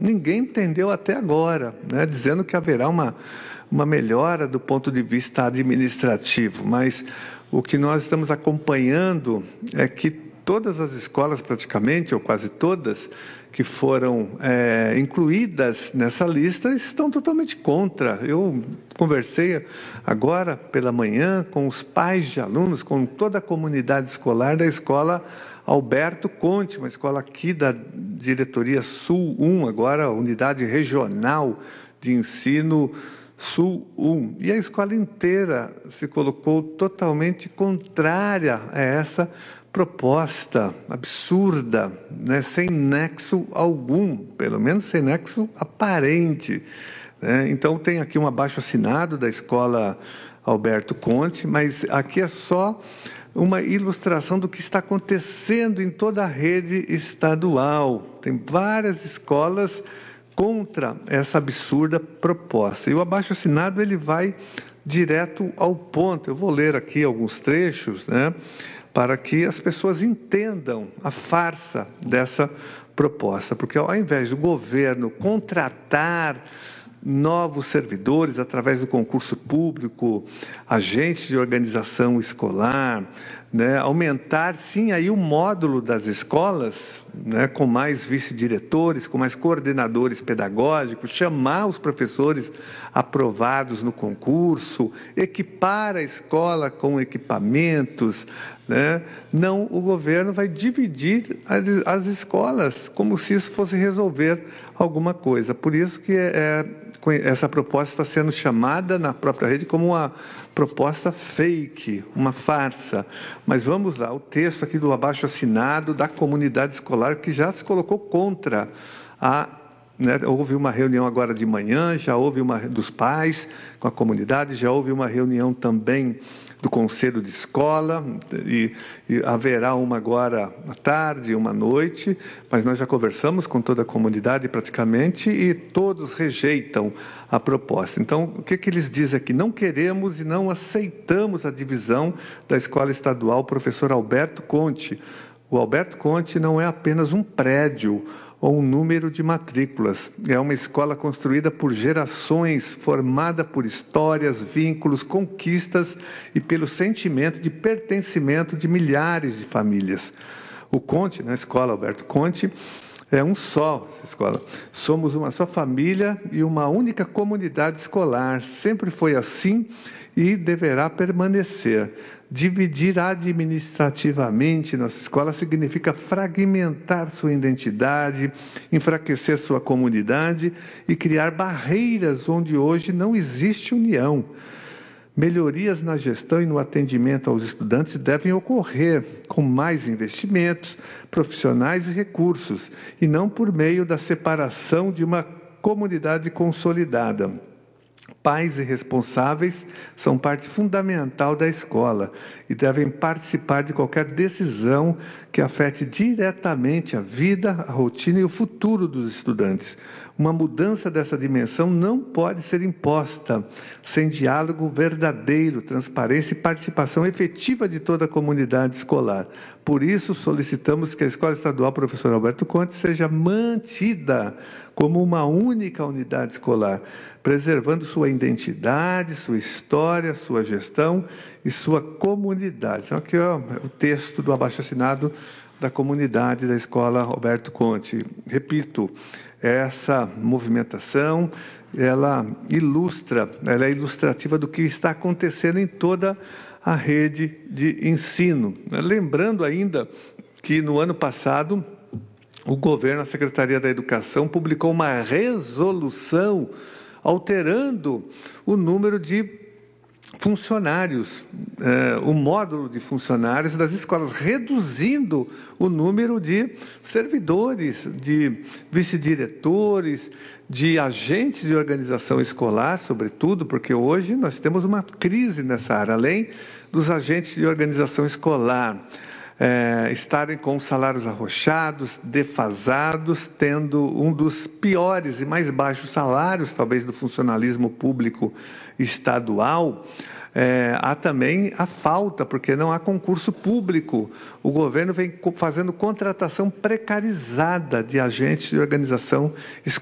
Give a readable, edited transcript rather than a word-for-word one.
ninguém entendeu até agora, né, dizendo que haverá uma melhora do ponto de vista administrativo, mas o que nós estamos acompanhando é que todas as escolas, praticamente, ou quase todas, que foram incluídas nessa lista, estão totalmente contra. Eu conversei agora pela manhã com os pais de alunos, com toda a comunidade escolar da escola Alberto Conte, uma escola aqui da diretoria Sul 1, agora a unidade regional de ensino Sul 1. E a escola inteira se colocou totalmente contrária a essa proposta absurda, né, sem nexo algum, pelo menos sem nexo aparente, né? Então tem aqui um abaixo-assinado da escola Alberto Conte, mas aqui é só uma ilustração do que está acontecendo em toda a rede estadual. Tem várias escolas contra essa absurda proposta. E o abaixo-assinado ele vai direto ao ponto. Eu vou ler aqui alguns trechos, né, para que as pessoas entendam a farsa dessa proposta. Porque ao invés do governo contratar novos servidores através do concurso público, agentes de organização escolar, né, aumentar sim aí o módulo das escolas, né, com mais vice-diretores, com mais coordenadores pedagógicos, chamar os professores aprovados no concurso, equipar a escola com equipamentos, né? Não, o governo vai dividir as escolas como se isso fosse resolver alguma coisa. Por isso que essa proposta está sendo chamada na própria rede como uma proposta fake, uma farsa. Mas vamos lá, o texto aqui do abaixo-assinado da comunidade escolar que já se colocou contra houve uma reunião agora de manhã, já houve uma dos pais com a comunidade, já houve uma reunião também do conselho de escola, e haverá uma agora à tarde, uma à noite, mas nós já conversamos com toda a comunidade praticamente e todos rejeitam a proposta. Então, o que eles dizem aqui? Não queremos e não aceitamos a divisão da Escola Estadual Professor Alberto Conte. O Alberto Conte não é apenas um prédio ou um número de matrículas. É uma escola construída por gerações, formada por histórias, vínculos, conquistas e pelo sentimento de pertencimento de milhares de famílias. O Conte, na escola Alberto Conte, é um só, essa escola. Somos uma só família e uma única comunidade escolar. Sempre foi assim e deverá permanecer. Dividir administrativamente nossa escola significa fragmentar sua identidade, enfraquecer sua comunidade e criar barreiras onde hoje não existe união. Melhorias na gestão e no atendimento aos estudantes devem ocorrer com mais investimentos, profissionais e recursos, e não por meio da separação de uma comunidade consolidada. Pais e responsáveis são parte fundamental da escola e devem participar de qualquer decisão que afete diretamente a vida, a rotina e o futuro dos estudantes. Uma mudança dessa dimensão não pode ser imposta sem diálogo verdadeiro, transparência e participação efetiva de toda a comunidade escolar. Por isso, solicitamos que a Escola Estadual Professor Alberto Conte seja mantida como uma única unidade escolar, preservando sua identidade, sua história, sua gestão e sua comunidade. Então, aqui é o texto do abaixo-assinado da comunidade da Escola Alberto Conte. Repito, essa movimentação, ela é ilustrativa do que está acontecendo em toda a rede de ensino. Lembrando ainda que no ano passado, o governo, a Secretaria da Educação, publicou uma resolução alterando o número de funcionários, o módulo de funcionários das escolas, reduzindo o número de servidores, de vice-diretores, de agentes de organização escolar, sobretudo, porque hoje nós temos uma crise nessa área, além dos agentes de organização escolar estarem com salários arrochados, defasados, tendo um dos piores e mais baixos salários, talvez, do funcionalismo público estadual. Há também a falta, porque não há concurso público. O governo vem fazendo contratação precarizada de agentes de organização escolar.